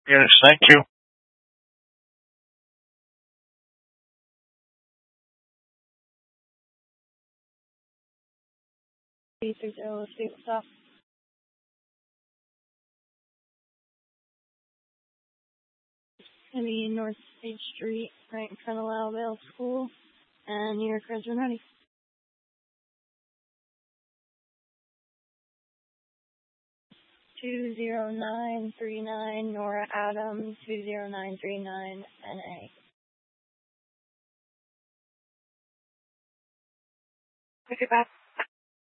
Yes, thank you. Let's see what's up. I mean, North State Street, right in front of Loudvale School, and New York Reds when ready. 20939 Nora Adams, 20939 NA. Okay, bye.